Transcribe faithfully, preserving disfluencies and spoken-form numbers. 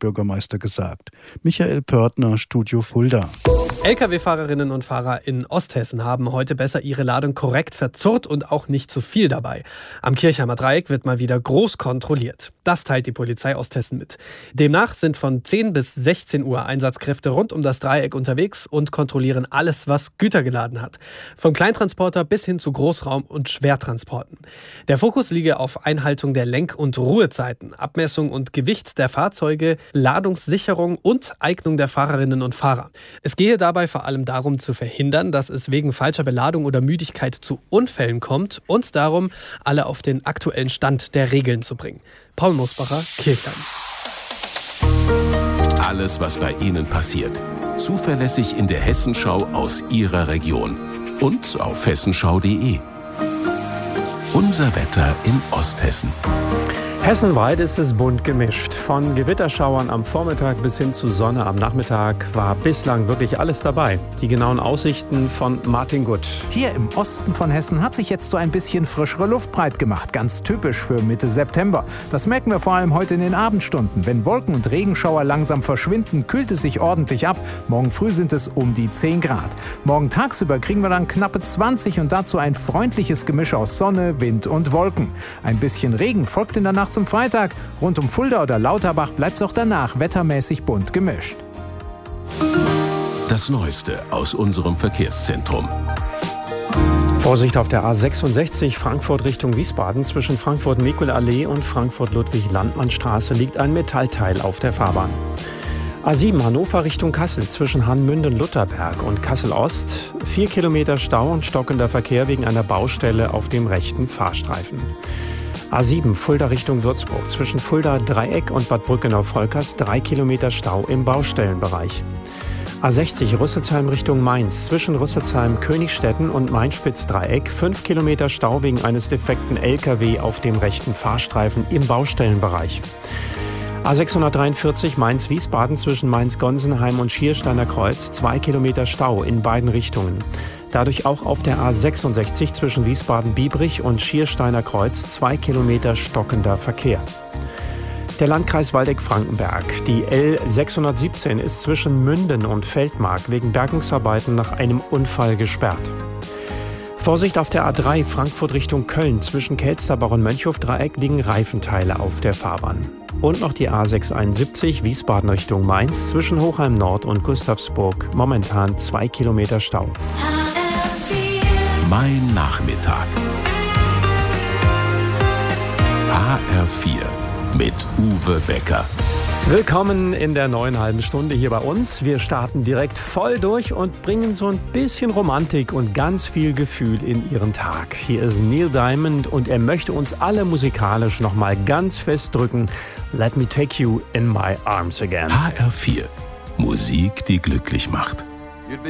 Bürgermeister gesagt. Michael Pörtner, Studio Fulda. L K W-Fahrerinnen und Fahrer in Osthessen haben heute besser ihre Ladung korrekt verzurrt und auch nicht zu viel dabei. Am Kirchheimer Dreieck wird mal wieder groß kontrolliert. Das teilt die Polizei Osthessen mit. Demnach sind von zehn bis sechzehn Uhr Einsatzkräfte rund um das Dreieck unterwegs und kontrollieren alles, was Güter geladen hat. Vom Kleintransporter bis hin zu Großraum- und Schwertransporten. Der Fokus liege auf Einhaltung der Lenk- und Ruhezeiten, Abmessung und Gewicht der Fahrzeuge, Ladungssicherung und Eignung der Fahrerinnen und Fahrer. Es gehe dabei vor allem darum zu verhindern, dass es wegen falscher Beladung oder Müdigkeit zu Unfällen kommt und darum, alle auf den aktuellen Stand der Regeln zu bringen. Paul Mosbacher, Kirchheim. Alles, was bei Ihnen passiert. Zuverlässig in der Hessenschau aus Ihrer Region. Und auf hessenschau punkt de. Unser Wetter in Osthessen. Hessenweit ist es bunt gemischt. Von Gewitterschauern am Vormittag bis hin zu Sonne am Nachmittag war bislang wirklich alles dabei. Die genauen Aussichten von Martin Gutt. Hier im Osten von Hessen hat sich jetzt so ein bisschen frischere Luft breit gemacht. Ganz typisch für Mitte September. Das merken wir vor allem heute in den Abendstunden. Wenn Wolken- und Regenschauer langsam verschwinden, kühlt es sich ordentlich ab. Morgen früh sind es um die zehn Grad. Morgen tagsüber kriegen wir dann knappe zwanzig und dazu ein freundliches Gemisch aus Sonne, Wind und Wolken. Ein bisschen Regen folgt in der Nacht zum Freitag. Rund um Fulda oder Lauterbach bleibt es auch danach wettermäßig bunt gemischt. Das Neueste aus unserem Verkehrszentrum. Vorsicht auf der A sechsundsechzig Frankfurt Richtung Wiesbaden. Zwischen Frankfurt-Mekulallee und Frankfurt-Ludwig-Landmann-Straße liegt ein Metallteil auf der Fahrbahn. A sieben Hannover Richtung Kassel zwischen Hanmünden-Lutterberg und Kassel-Ost. Vier Kilometer Stau und stockender Verkehr wegen einer Baustelle auf dem rechten Fahrstreifen. A sieben Fulda Richtung Würzburg zwischen Fulda Dreieck und Bad Brückenau-Volkers drei Kilometer Stau im Baustellenbereich. A sechzig Rüsselsheim Richtung Mainz zwischen Rüsselsheim Königstetten und Main-Spitz-Dreieck fünf Kilometer Stau wegen eines defekten L K W auf dem rechten Fahrstreifen im Baustellenbereich. A sechshundertdreiundvierzig Mainz-Wiesbaden zwischen Mainz-Gonsenheim und Schiersteiner Kreuz zwei Kilometer Stau in beiden Richtungen. Dadurch auch auf der A sechsundsechzig zwischen Wiesbaden-Biebrich und Schiersteiner Kreuz zwei Kilometer stockender Verkehr. Der Landkreis Waldeck-Frankenberg. Die L sechshundertsiebzehn ist zwischen Münden und Feldmark wegen Bergungsarbeiten nach einem Unfall gesperrt. Vorsicht auf der A drei Frankfurt Richtung Köln. Zwischen Kelsterbach und Mönchhof-Dreieck liegen Reifenteile auf der Fahrbahn. Und noch die A sechshunderteinundsiebzig Wiesbaden Richtung Mainz zwischen Hochheim Nord und Gustavsburg. Momentan zwei Kilometer Stau. Mein Nachmittag. H R vier mit Uwe Becker. Willkommen in der neuen halben Stunde hier bei uns. Wir starten direkt voll durch und bringen so ein bisschen Romantik und ganz viel Gefühl in Ihren Tag. Hier ist Neil Diamond und er möchte uns alle musikalisch noch mal ganz fest drücken. Let me take you in my arms again. H R vier. Musik, die glücklich macht.